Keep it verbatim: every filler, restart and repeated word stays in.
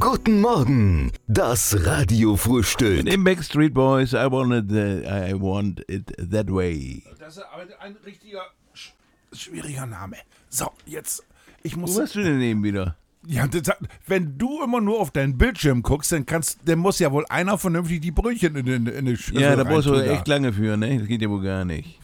Guten Morgen, das Radiofrühstück. Im Backstreet Boys, I want it, uh, I want it that way. Das ist aber ein richtiger, sch schwieriger Name. So, jetzt, ich muss... Wo warst du denn eben wieder? Ja, das, wenn du immer nur auf deinen Bildschirm guckst, dann kannst, dann muss ja wohl einer vernünftig die Brötchen in, in, in die Sch- Ja, also da brauchst du reintun da. echt lange für, ne? Das geht ja wohl gar nicht.